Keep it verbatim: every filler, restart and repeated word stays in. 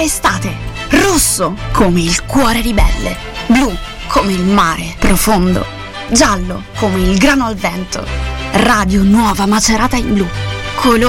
estate, rosso come il cuore ribelle, blu come il mare profondo, giallo come il grano al vento. Radio Nuova Macerata in blu. Colore